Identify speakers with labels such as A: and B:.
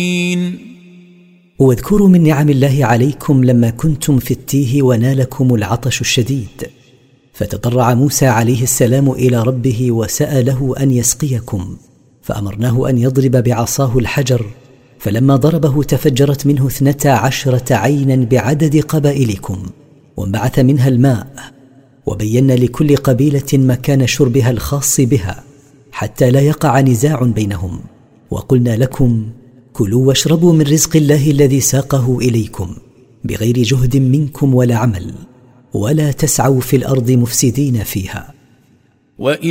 A: واذكروا من نعم الله عليكم لما كنتم في التيه ونالكم العطش الشديد، فتضرع موسى عليه السلام إلى ربه وسأله أن يسقيكم، فأمرناه أن يضرب بعصاه الحجر، فلما ضربه تفجرت منه 12 عينا بعدد قبائلكم، وانبعث منها الماء، وبينا لكل قبيلة مكان شربها الخاص بها حتى لا يقع نزاع بينهم، وقلنا لكم: كلوا واشربوا من رزق الله الذي ساقه إليكم بغير جهد منكم ولا عمل، ولا تسعوا في الأرض مفسدين فيها.